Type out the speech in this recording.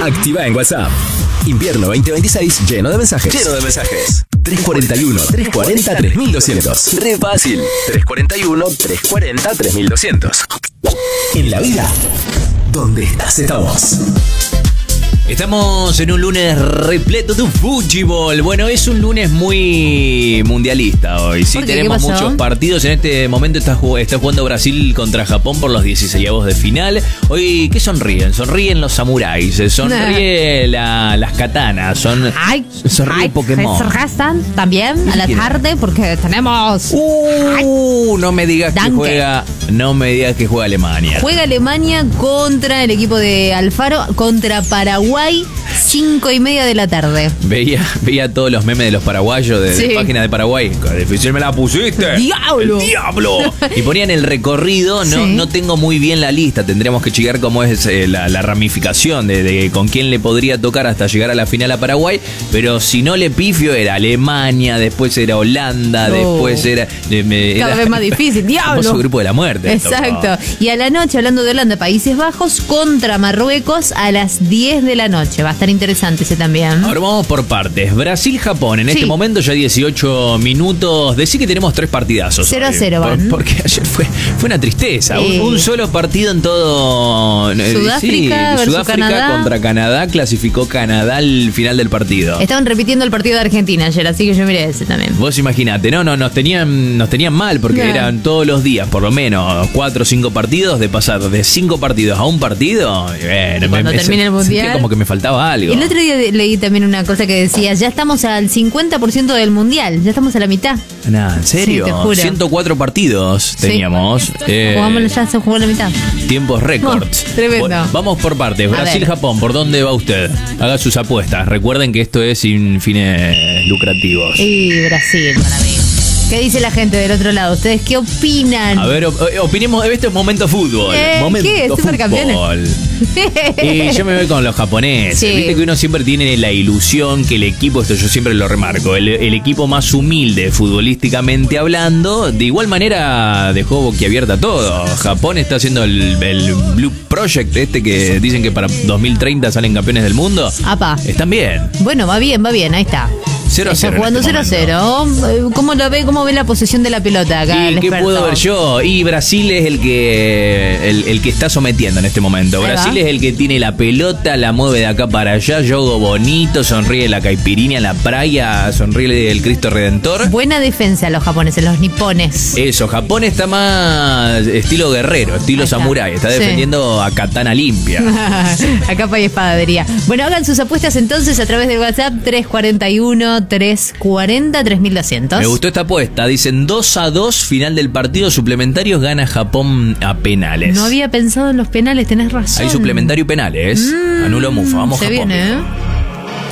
Activa en WhatsApp. Invierno 2026 lleno de mensajes. 341-340-3200. Re fácil. 341-340-3200. En la vida, donde estamos. Estamos en un lunes repleto de fútbol. Bueno, es un lunes muy mundialista hoy. Sí, tenemos muchos partidos. En este momento está jugando Brasil contra Japón por los 16avos de final. Hoy, ¿qué sonríen? Sonríen los samuráis, sonríe las katanas, sonríe Pokémon. También a la tarde porque tenemos... No me digas que juega Alemania. Juega Alemania contra el equipo de Alfaro, contra Paraguay. 5:30 de la tarde. Veía todos los memes de los paraguayos de página de Paraguay. ¡Qué difícil me la pusiste! ¡Diablo! ¡El diablo! Y ponían el recorrido. No tengo muy bien la lista. Tendríamos que checar cómo es la ramificación de con quién le podría tocar hasta llegar a la final a Paraguay. Pero si no le pifio, era Alemania, después era Holanda, después era... Cada vez más difícil. ¡Diablo! Famoso grupo de la muerte. Exacto. Y a la noche, hablando de Holanda, Países Bajos contra Marruecos a las 10 de la noche. Va a estar interesante ese también. Ahora vamos por partes. Brasil-Japón. En este momento ya 18 minutos. Decí que tenemos 3 partidazos. 0-0 van. Porque ayer fue una tristeza. Un solo partido en todo. Sudáfrica contra Canadá. Clasificó Canadá al final del partido. Estaban repitiendo el partido de Argentina ayer, así que yo miré ese también. Vos imaginate, nos tenían mal porque eran todos los días, por lo menos 4 o 5 partidos. De pasar de 5 partidos a un partido. Cuando termine el mundial. Como que me faltaba algo. El otro día leí también una cosa que decía, ya estamos al 50% del mundial, ya estamos a la mitad. Nah, ¿en serio? Sí, te juro. 104 partidos teníamos. Ya se jugó la mitad. Tiempos récords. Tremendo. Bueno, vamos por partes. Brasil-Japón, ¿por dónde va usted? Haga sus apuestas. Recuerden que esto es sin fines lucrativos. Y Brasil, para mí. ¿Qué dice la gente del otro lado? ¿Ustedes qué opinan? A ver, opinemos. Esto es momento fútbol. ¿Qué? ¿Supercampeones? Y yo me voy con los japoneses. Sí. Viste que uno siempre tiene la ilusión que el equipo, esto yo siempre lo remarco, el equipo más humilde futbolísticamente hablando, de igual manera dejó boquiabierta todo. Japón está haciendo el Blue Project que dicen que para 2030 salen campeones del mundo. Apa. Están bien. Bueno, va bien, ahí está. 0-0. Está jugando 0-0. ¿Cómo lo ve? ¿Cómo ve la posesión de la pelota acá? ¿Y qué puedo ver yo? Y Brasil es el que está sometiendo en este momento. Brasil es el que tiene la pelota, la mueve de acá para allá, juego bonito, sonríe la caipirinha en la playa, sonríe el Cristo Redentor. Buena defensa los japoneses, los nipones. Eso, Japón está más estilo guerrero, estilo samurái, está defendiendo a katana limpia. A capa y espada diría. Bueno, hagan sus apuestas entonces a través del WhatsApp 341-340-3200. Me gustó esta apuesta, dicen 2-2, final del partido, suplementarios, gana Japón a penales. No había pensado en los penales, tenés razón. Hay suplementario y penales. Anulo Mufa, vamos se Japón. viene,